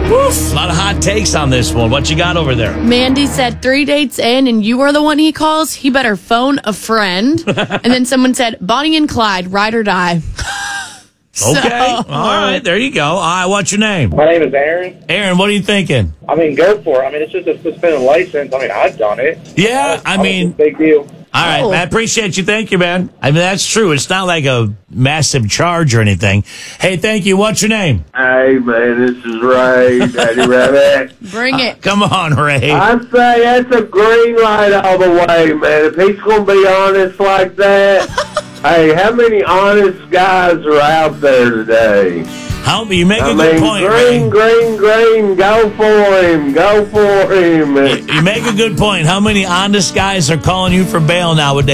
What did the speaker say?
Woof. A lot of hot takes on this one. What you got over there? Mandy said 3 dates in and you are the one he calls. He better phone a friend. And then someone said Bonnie and Clyde, ride or die. Okay. All right. There you go. All right. What's your name? My name is Aaron. Aaron, what are you thinking? I mean, go for it. I mean, it's just a suspended license. I mean, I've done it. Yeah. I mean, big deal. All right, I appreciate you. Thank you, man. I mean, that's true. It's not like a massive charge or anything. Hey, thank you. What's your name? Hey, man, this is Ray, Daddy Rabbit. Bring it. Come on, Ray. I say that's a green light all the way, man. If he's going to be honest like that, hey, how many honest guys are out there today? You make a good point, green, Ray. go for him, go for him. You make a good point. How many honest guys are calling you for bail nowadays?